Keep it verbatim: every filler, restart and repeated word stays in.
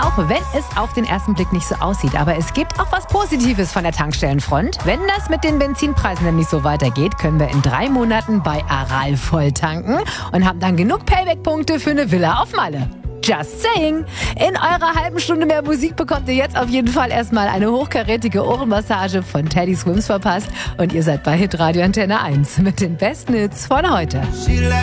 auch wenn es auf den ersten Blick nicht so aussieht. Aber es gibt auch was Positives von der Tankstellenfront. Wenn das mit den Benzinpreisen nämlich so weitergeht, können wir in drei Monaten bei Aral voll tanken und haben dann genug Payback-Punkte für eine Villa auf Malle. Just saying. In eurer halben Stunde mehr Musik bekommt ihr jetzt auf jeden Fall erstmal eine hochkarätige Ohrenmassage von Teddy Swims verpasst. Und ihr seid bei Hitradio Antenne eins mit den besten Hits von heute.